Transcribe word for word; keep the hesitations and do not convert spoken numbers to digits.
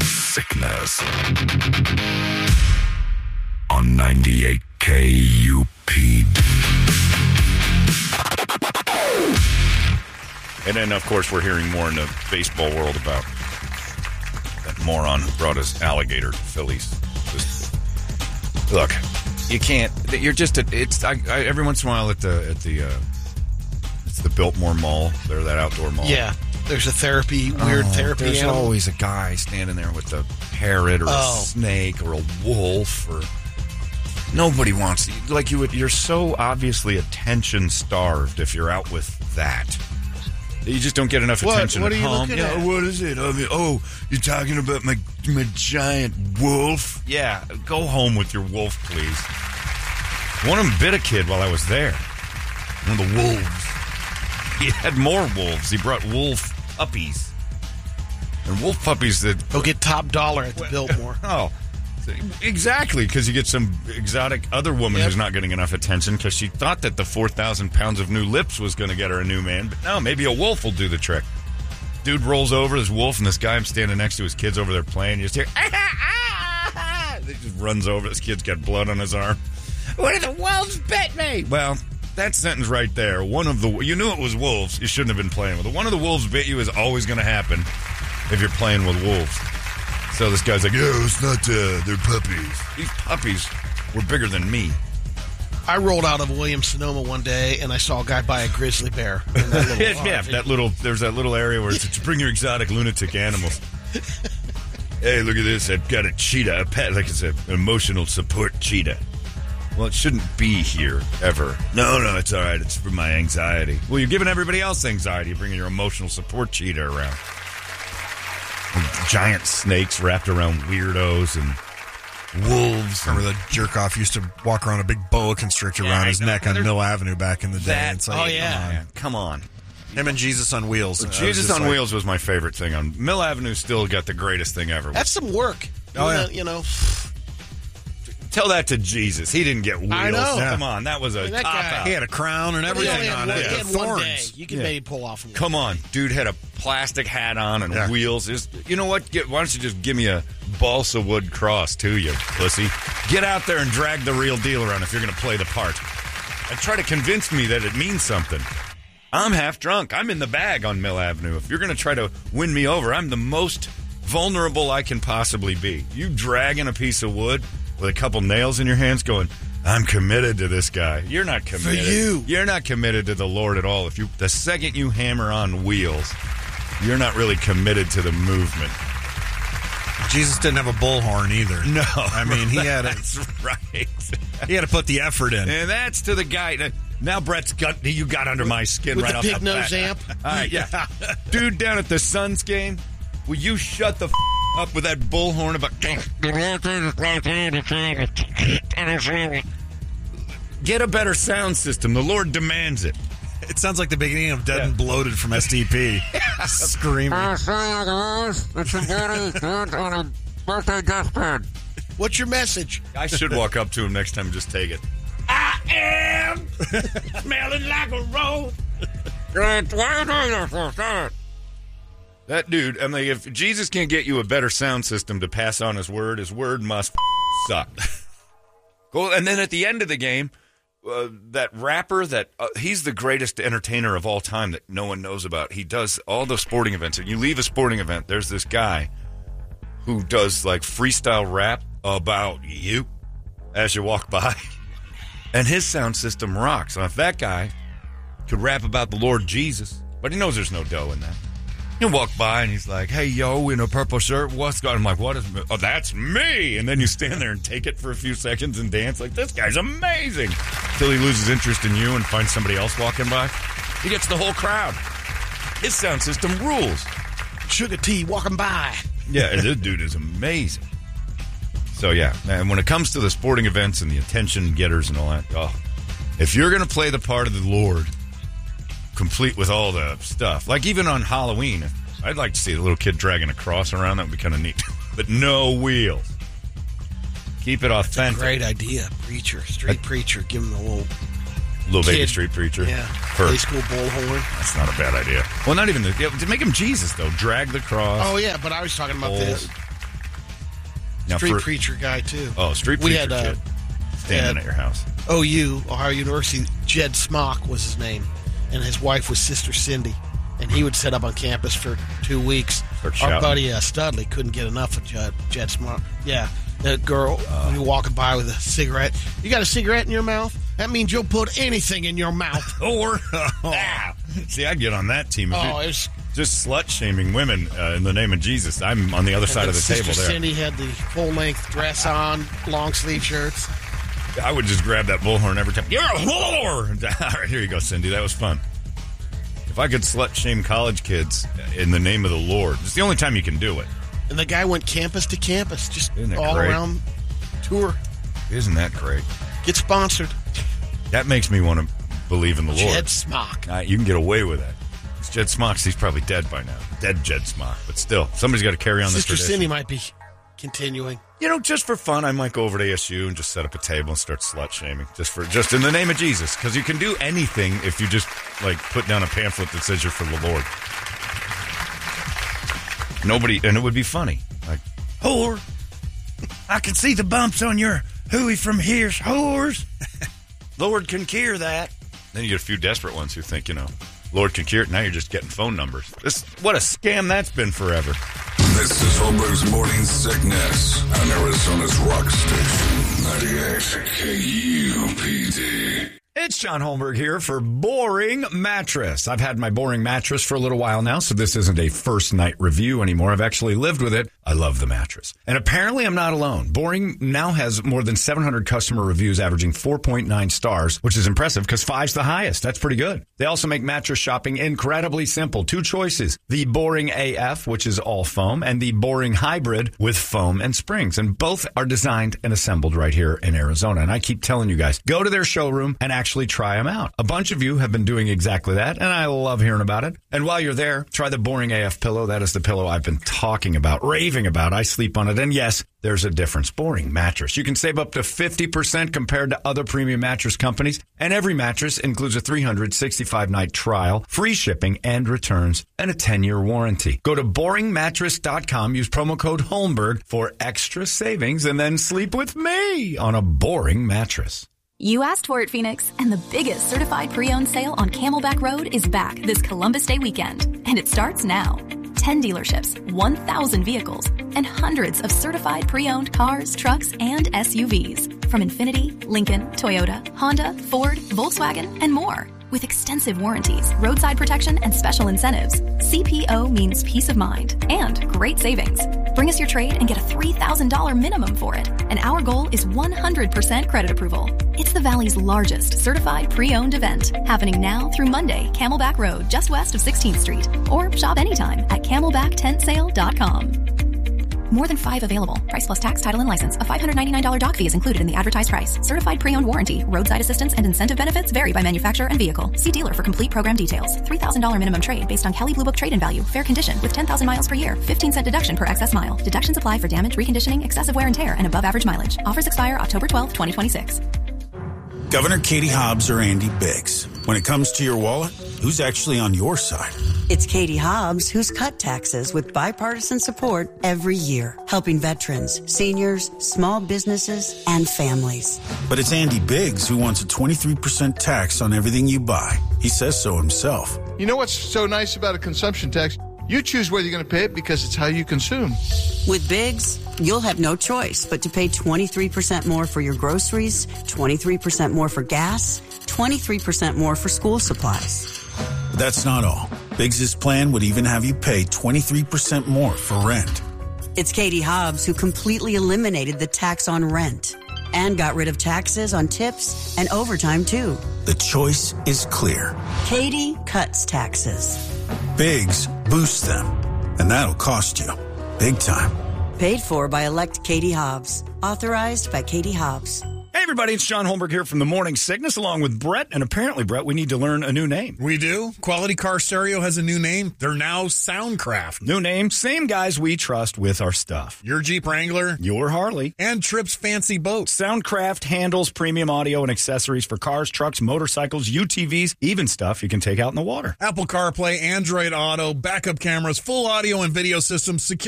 Sickness on ninety-eight K U P D. And then, of course, we're hearing more in the baseball world about that moron who brought his alligator to Phillies. Just, look, you can't. You're just. A, it's I, I, every once in a while at the at the. Uh, it's the Biltmore Mall. They're that outdoor mall. Yeah, there's a therapy, weird oh, therapy. There's animal. always a guy standing there with a parrot or oh. a snake or a wolf or. Nobody wants like you. Would, you're so obviously attention starved if you're out with that. You just don't get enough what? attention What at are you home. looking Yeah, at? what is it? I mean, oh, you're talking about my my giant wolf? Yeah, go home with your wolf, please. One of them bit a kid while I was there. One of the wolves. He had more wolves. He brought wolf puppies. And wolf puppies that... He'll get top dollar at the Biltmore. Oh, exactly, because you get some exotic other woman yep. who's not getting enough attention because she thought that the four thousand pounds of new lips was going to get her a new man. But no, maybe a wolf will do the trick. Dude rolls over, this wolf, and this guy I'm standing next to, his kid's over there playing. You just hear, ah, ah, ah. He just runs over. This kid's got blood on his arm. One of the wolves bit me. Well, that sentence right there, one of the, you knew it was wolves. You shouldn't have been playing with it. One of the wolves bit you is always going to happen if you're playing with wolves. So this guy's like, yo, it's not, uh, they're puppies. These puppies were bigger than me. I rolled out of Williams-Sonoma one day, and I saw a guy buy a grizzly bear. In that little yeah, that little, there's that little area where it's to bring your exotic lunatic animals. Hey, look at this. I've got a cheetah, a pet, like it's an emotional support cheetah. Well, it shouldn't be here, ever. No, no, it's all right. It's for my anxiety. Well, you're giving everybody else anxiety. You're bringing your emotional support cheetah around. Giant snakes wrapped around weirdos and wolves. Remember the jerk off used to walk around a big boa constrictor yeah, around I his know. neck on There's Mill Avenue back in the day. That, It's like, oh, yeah. Come on. Him and Jesus on Wheels. Well, I was Jesus just on like, Wheels was my favorite thing. On Mill Avenue still got the greatest thing ever. That's some work. Oh, yeah. You know. Tell that to Jesus. He didn't get wheels. I know. Yeah. Come on. That was a I mean, that top guy- out. He had a crown and He everything only had on one, it. he had Yeah. one day. Thorns. You can Yeah. maybe pull off. One. Come on. Dude had a plastic hat on and Yeah. wheels. Just, you know what? Get, why don't you just give me a balsa wood cross, too, you pussy? Get out there and drag the real deal around if you're going to play the part. And try to convince me that it means something. I'm half drunk. I'm in the bag on Mill Avenue. If you're going to try to win me over, I'm the most vulnerable I can possibly be. You dragging a piece of wood with a couple nails in your hands going, I'm committed to this guy. You're not committed. For you. You're not committed to the Lord at all. If you, the second you hammer on wheels, you're not really committed to the movement. Jesus didn't have a bullhorn either. No. I mean, he had to, That's right. he had to put the effort in. And that's to the guy. That, now Brett's got, you got under my skin With right the off big the nose bat. amp? All right, yeah. Dude down at the Suns game, will you shut the f- up with that bullhorn about... Get a better sound system. The Lord demands it. It sounds like the beginning of Dead and Bloated from S T P. Screaming. What's your message? I should walk up to him next time and just take it. I am smelling like a rose. That dude, I mean, if Jesus can't get you a better sound system to pass on his word, his word must suck. Go, and then at the end of the game, uh, that rapper, that uh, he's the greatest entertainer of all time that no one knows about. He does all the sporting events. And you leave a sporting event, there's this guy who does like freestyle rap about you as you walk by. And his sound system rocks. And if that guy could rap about the Lord Jesus, but he knows there's no dough in that. You walk by and he's like, hey, yo, in a purple shirt, what's going on? I'm like, what is, oh, that's me. And then you stand there and take it for a few seconds and dance like, this guy's amazing. Till he loses interest in you and finds somebody else walking by. He gets the whole crowd. His sound system rules. Sugar T walking by. Yeah, this dude is amazing. So, yeah, and when it comes to the sporting events and the attention getters and all that, oh, if you're going to play the part of the Lord, complete with all the stuff, like even on Halloween, I'd like to see a little kid dragging a cross around. That would be kind of neat. But no wheels. Keep it authentic. Great idea. Preacher, street preacher. Give him a little... Little baby kid. street preacher. Yeah. For, High school bullhorn. that's not a bad idea. Well, not even the... Yeah, to make him Jesus, though. Drag the cross. Oh, yeah, but I was talking about Old. this. Now Street for, preacher guy, too. Oh, street We preacher had, uh, kid standing had- at your house. O U, Ohio University, Jed Smock was his name, and his wife was Sister Cindy. And he would set up on campus for two weeks. Start Our shouting. buddy uh, Studley couldn't get enough of Jed, Jed Smock. Yeah, the girl Uh. who walking by with a cigarette. You got a cigarette in your mouth? That means you'll put anything in your mouth. Or, see, I'd get on that team. If Oh, it- it was... just slut-shaming women uh, in the name of Jesus. I'm on the other side of the Sister table there. Cindy had the full-length dress on, long-sleeve shirts. I would just grab that bullhorn every time. You're a whore! All right, here you go, Cindy. That was fun. If I could slut-shame college kids in the name of the Lord, it's the only time you can do it. And the guy went campus to campus, just Isn't that all great? around tour. Isn't that great? Get sponsored. That makes me want to believe in the Lord. Jed Smock. Uh, you can get away with that. It's Jed Smocks. He's probably dead by now. Dead Jed Smock. But still, somebody's got to carry on this Sister tradition. Cindy might be continuing. You know, just for fun, I might go over to A S U and just set up a table and start slut shaming, just for just in the name of Jesus, because you can do anything if you just like put down a pamphlet that says you're for the Lord. Nobody, and it would be funny, like whore. I can see the bumps on your hooey from here, whores. Lord can cure that. Then you get a few desperate ones who think, you know, Lord can cure it. Now you're just getting phone numbers. This, what a scam that's been forever. This is Holmberg's Morning Sickness on Arizona's rock station, ninety-eight K U P D. It's John Holmberg here for Boring Mattress. I've had my Boring Mattress for a little while now, so this isn't a first night review anymore. I've actually lived with it. I love the mattress. And apparently I'm not alone. Boring now has more than seven hundred customer reviews averaging four point nine stars, which is impressive because five's the highest. That's pretty good. They also make mattress shopping incredibly simple. Two choices. The Boring A F, which is all foam, and the Boring Hybrid with foam and springs. And both are designed and assembled right here in Arizona. And I keep telling you guys, go to their showroom and actually try them out. A bunch of you have been doing exactly that, and I love hearing about it. And while you're there, try the Boring A F pillow. That is the pillow I've been talking about, raving about. I sleep on it, and yes, there's a difference. Boring mattress. You can save up to fifty percent compared to other premium mattress companies, and every mattress includes a three hundred sixty-five night trial, free shipping and returns, and a ten-year warranty. Go to boring mattress dot com, use promo code Holmberg for extra savings, and then sleep with me on a Boring mattress. You asked for it, Phoenix, and the biggest certified pre-owned sale on Camelback Road is back this Columbus Day weekend, and it starts now. ten dealerships, one thousand vehicles, and hundreds of certified pre-owned cars, trucks, and S U Vs from Infiniti, Lincoln, Toyota, Honda, Ford, Volkswagen, and more. With extensive warranties, roadside protection, and special incentives, C P O means peace of mind and great savings. Bring us your trade and get a three thousand dollars minimum for it. And our goal is one hundred percent credit approval. It's the Valley's largest certified pre-owned event, happening now through Monday, Camelback Road, just west of sixteenth street. Or shop anytime at camelback tent sale dot com. More than five available. Price plus tax, title, and license. A five hundred ninety-nine dollars dock fee is included in the advertised price. Certified pre-owned warranty. Roadside assistance and incentive benefits vary by manufacturer and vehicle. See dealer for complete program details. three thousand dollars minimum trade based on Kelley Blue Book trade-in value. Fair condition with ten thousand miles per year. fifteen cent deduction per excess mile. Deductions apply for damage, reconditioning, excessive wear and tear, and above average mileage. Offers expire October twelfth, twenty twenty-six. Governor Katie Hobbs or Andy Biggs. When it comes to your wallet, who's actually on your side? It's Katie Hobbs who's cut taxes with bipartisan support every year, helping veterans, seniors, small businesses, and families. But it's Andy Biggs who wants a twenty-three percent tax on everything you buy. He says so himself. You know what's so nice about a consumption tax? You choose whether you're going to pay it because it's how you consume. With Biggs, you'll have no choice but to pay twenty-three percent more for your groceries, twenty-three percent more for gas, twenty-three percent more for school supplies. But that's not all. Biggs' plan would even have you pay twenty-three percent more for rent. It's Katie Hobbs who completely eliminated the tax on rent and got rid of taxes on tips and overtime, too. The choice is clear. Katie cuts taxes. Biggs boosts them, and that'll cost you big time. Paid for by elect Katie Hobbs. Authorized by Katie Hobbs. Hey, everybody, it's John Holmberg here from the Morning Sickness, along with Brett. And apparently, Brett, we need to learn a new name. We do. Quality Car Stereo has a new name. They're now Soundcraft. New name, same guys we trust with our stuff. Your Jeep Wrangler. Your Harley. And Tripp's Fancy Boats. Soundcraft handles premium audio and accessories for cars, trucks, motorcycles, U T Vs, even stuff you can take out in the water. Apple CarPlay, Android Auto, backup cameras, full audio and video systems, secure